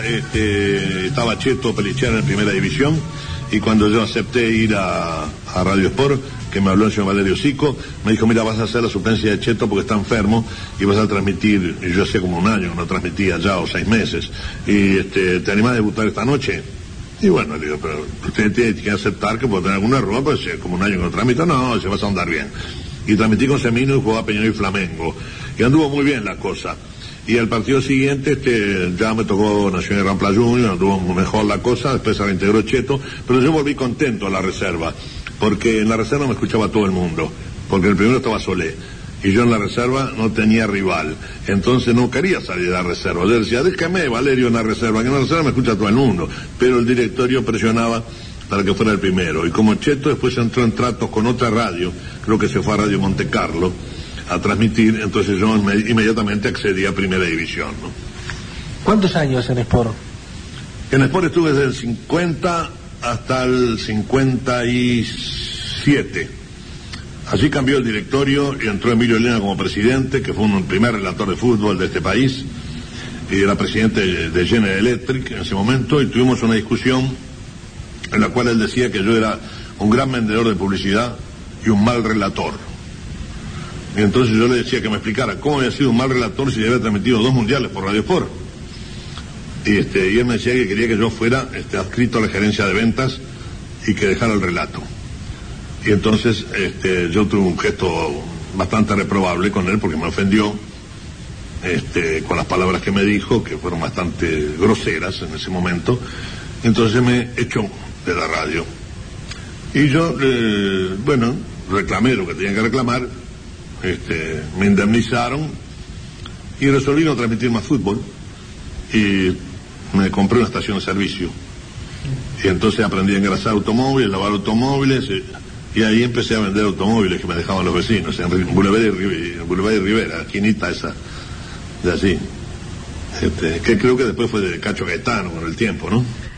Estaba Cheto Pelichero en primera división, y cuando yo acepté ir a Radio Sport, que me habló el señor Valerio Sico, me dijo: mira, vas a hacer la suplencia de Cheto porque está enfermo y vas a transmitir. Y yo hacía como un año que no transmitía ya, o 6 meses, y ¿te animás a debutar esta noche? Y bueno, le digo: pero usted tiene que aceptar que puede tener alguna error, pues como un año que no transmito. No, se vas a andar bien. Y transmití con Semino y jugaba Peñarol y Flamengo, y anduvo muy bien la cosa. Y el partido siguiente ya me tocó Nacional Rampla Junior, anduvo mejor la cosa, después se reintegró Cheto, pero yo volví contento a la reserva, porque en la reserva me escuchaba todo el mundo, porque el primero estaba Solé, y yo en la reserva no tenía rival, entonces no quería salir de la reserva. Yo decía: déjame, Valerio, en la reserva, que en la reserva me escucha todo el mundo, pero el directorio presionaba para que fuera el primero, y como Cheto después entró en tratos con otra radio, creo que se fue a Radio Monte Carlo a transmitir, entonces yo inmediatamente accedí a primera división, ¿no? ¿Cuántos años en Sport? En Sport estuve desde el 50 hasta el 57. Allí cambió el directorio y entró Emilio Elena como presidente, que fue un primer relator de fútbol de este país, y era presidente de General Electric en ese momento, y tuvimos una discusión en la cual él decía que yo era un gran vendedor de publicidad y un mal relator. Y entonces yo le decía que me explicara cómo había sido un mal relator si había transmitido 2 mundiales por Radio Sport. Y él me decía que quería que yo fuera adscrito a la gerencia de ventas y que dejara el relato. Y entonces yo tuve un gesto bastante reprobable con él, porque me ofendió con las palabras que me dijo, que fueron bastante groseras en ese momento. Entonces me echó de la radio. Y yo, reclamé lo que tenía que reclamar. Me indemnizaron y resolví no transmitir más fútbol, y me compré una estación de servicio, y entonces aprendí a engrasar automóviles, lavar automóviles, y ahí empecé a vender automóviles que me dejaban los vecinos en Boulevard y Rivera, esquinita esa de allí, que creo que después fue de Cacho Gaetano con el tiempo, ¿no?